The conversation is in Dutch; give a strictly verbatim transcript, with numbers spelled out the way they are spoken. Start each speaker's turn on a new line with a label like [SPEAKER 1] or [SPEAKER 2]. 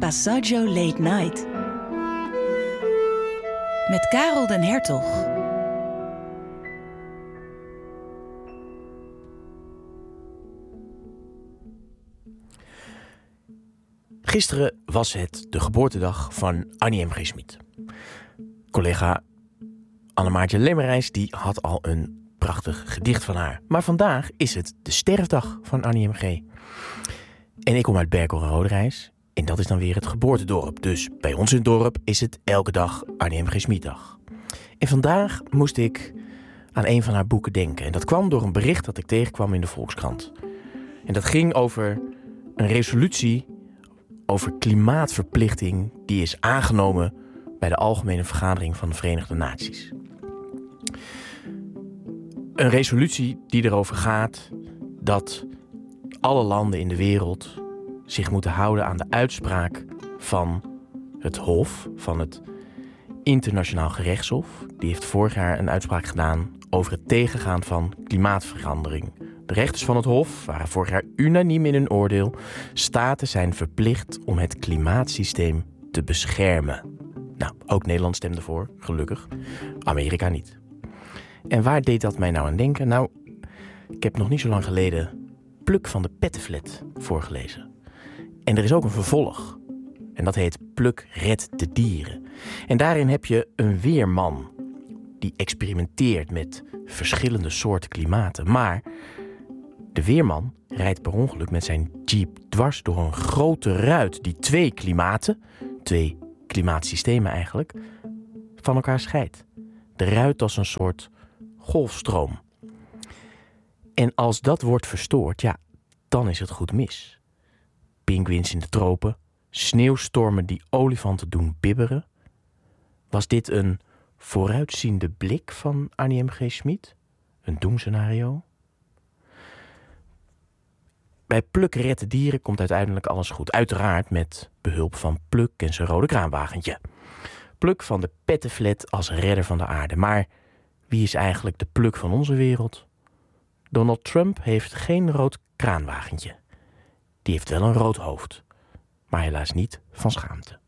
[SPEAKER 1] Passaggio Late Night. Met Karel den Hertog.
[SPEAKER 2] Gisteren was het de geboortedag van Annie M G. Schmid. Collega Annemaartje Lemmerijs die had al een prachtig gedicht van haar. Maar vandaag is het de sterfdag van Annie M G. En ik kom uit Berkel en Roderijs. En dat is dan weer het geboortedorp. Dus bij ons in het dorp is het elke dag Annie M G. Schmid-dag. En vandaag moest ik aan een van haar boeken denken. En dat kwam door een bericht dat ik tegenkwam in de Volkskrant. En dat ging over een resolutie over klimaatverplichting die is aangenomen bij de Algemene Vergadering van de Verenigde Naties. Een resolutie die erover gaat dat alle landen in de wereld zich moeten houden aan de uitspraak van het Hof, van het Internationaal Gerechtshof. Die heeft vorig jaar een uitspraak gedaan over het tegengaan van klimaatverandering. De rechters van het Hof waren vorig jaar unaniem in hun oordeel. Staten zijn verplicht om het klimaatsysteem te beschermen. Nou, ook Nederland stemde voor, gelukkig. Amerika niet. En waar deed dat mij nou aan denken? Nou, ik heb nog niet zo lang geleden Pluk van de Pettenflat voorgelezen. En er is ook een vervolg. En dat heet Pluk redt de dieren. En daarin heb je een weerman die experimenteert met verschillende soorten klimaten. Maar de weerman rijdt per ongeluk met zijn jeep dwars door een grote ruit die twee klimaten, twee klimaatsystemen eigenlijk, van elkaar scheidt. De ruit als een soort golfstroom. En als dat wordt verstoord, ja, dan is het goed mis. Pinguïns in de tropen, sneeuwstormen die olifanten doen bibberen. Was dit een vooruitziende blik van Annie M G. Schmid? Een doemscenario? Bij Pluk redt de dieren komt uiteindelijk alles goed. Uiteraard met behulp van Pluk en zijn rode kraanwagentje. Pluk van de Pettenflat als redder van de aarde. Maar wie is eigenlijk de Pluk van onze wereld? Donald Trump heeft geen rood kraanwagentje. Die heeft wel een rood hoofd. Maar helaas niet van schaamte.